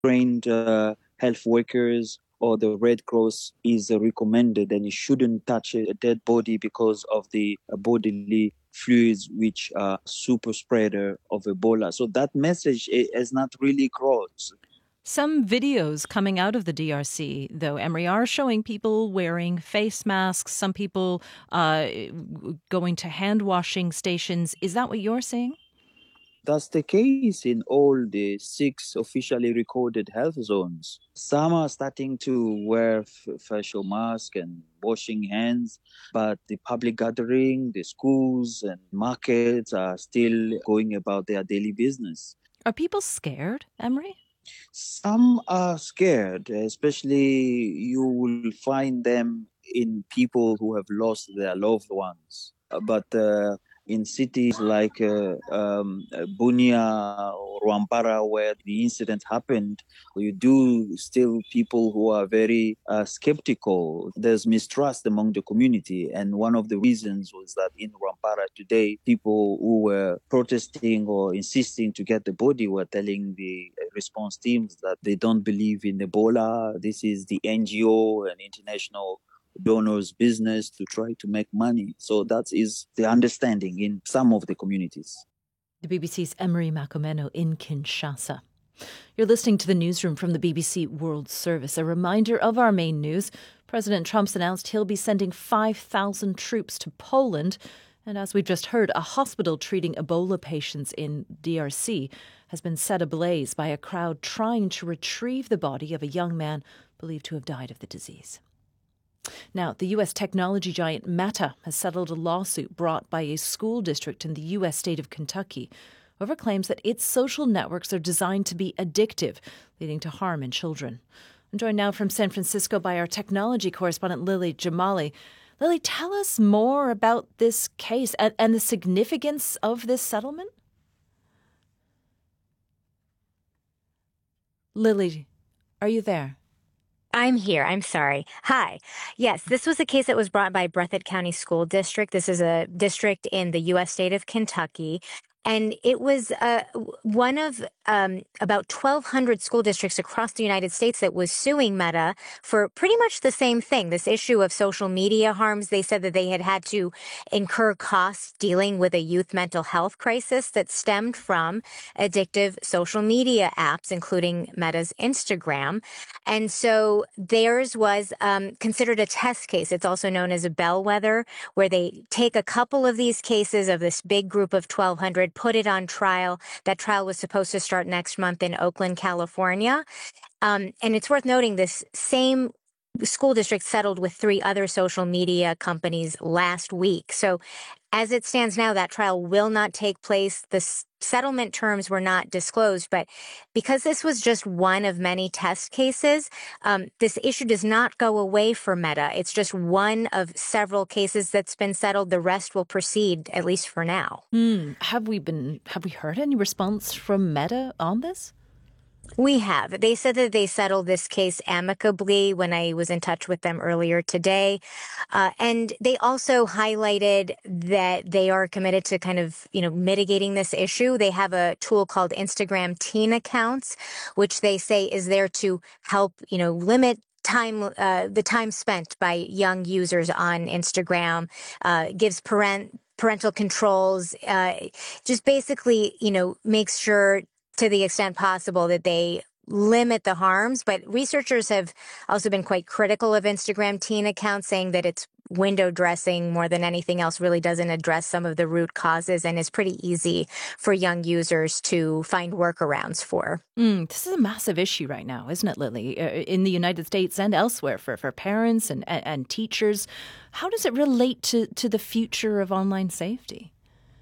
trained health workers or the Red Cross is recommended, and you shouldn't touch a dead body because of the bodily fluids which are super spreader of Ebola. So that message has not really crossed. Some videos coming out of the DRC, though, Emery, are showing people wearing face masks, some people going to hand washing stations. Is that what you're seeing? That's the case in all the 6 officially recorded health zones. Some are starting to wear facial masks and washing hands, but the public gathering, the schools and markets are still going about their daily business. Are people scared, Emery? Some are scared, especially you will find them in people who have lost their loved ones. But in cities like Bunia or Rwampara, where the incident happened, you do still people who are very skeptical. There's mistrust among the community. And one of the reasons was that in Rwampara today, people who were protesting or insisting to get the body were telling the response teams that they don't believe in Ebola. This is the NGO and international donors' business to try to make money. So that is the understanding in some of the communities. The BBC's Emery Makomeno in Kinshasa. You're listening to the newsroom from the BBC World Service. A reminder of our main news. President Trump's announced he'll be sending 5,000 troops to Poland. And as we've just heard, a hospital treating Ebola patients in DRC has been set ablaze by a crowd trying to retrieve the body of a young man believed to have died of the disease. Now, the U.S. technology giant Meta has settled a lawsuit brought by a school district in the U.S. state of Kentucky over claims that its social networks are designed to be addictive, leading to harm in children. I'm joined now from San Francisco by our technology correspondent Lily Jamali. Lily, tell us more about this case and the significance of this settlement. Lily, are you there? I'm here. I'm sorry. Hi. Yes, this was a case that was brought by Breathitt County School District. This is a district in the U.S. state of Kentucky. And it was one of about 1,200 school districts across the United States that was suing Meta for pretty much the same thing, this issue of social media harms. They said that they had to incur costs dealing with a youth mental health crisis that stemmed from addictive social media apps, including Meta's Instagram. And so theirs was considered a test case. It's also known as a bellwether, where they take a couple of these cases of this big group of 1,200, put it on trial. That trial was supposed to start next month in Oakland, California. And it's worth noting this same school district settled with 3 other social media companies last week. So as it stands now, that trial will not take place. The settlement terms were not disclosed, but because this was just one of many test cases, this issue does not go away for Meta. It's just one of several cases that's been settled. The rest will proceed, at least for now. Have we heard any response from Meta on this? We have. They said that they settled this case amicably when I was in touch with them earlier today. And they also highlighted that they are committed to kind of, mitigating this issue. They have a tool called Instagram Teen Accounts, which they say is there to help, limit the time spent by young users on Instagram, gives parental controls, just basically, makes sure to the extent possible that they limit the harms. But researchers have also been quite critical of Instagram Teen Accounts, saying that it's window dressing more than anything else, really doesn't address some of the root causes and is pretty easy for young users to find workarounds for. This is a massive issue right now, isn't it, Lily? In the United States and elsewhere for parents and teachers. How does it relate to the future of online safety?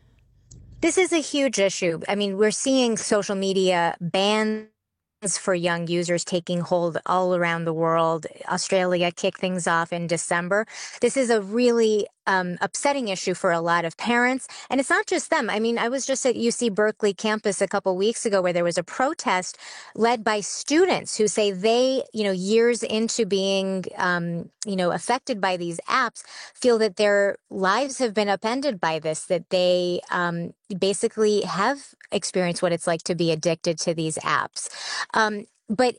This is a huge issue. I mean, we're seeing social media bans for young users taking hold all around the world. Australia kicked things off in December. This is a really upsetting issue for a lot of parents. And it's not just them. I mean, I was just at UC Berkeley campus a couple weeks ago where there was a protest led by students who say they, years into being, affected by these apps, feel that their lives have been upended by this, that they basically have experienced what it's like to be addicted to these apps. but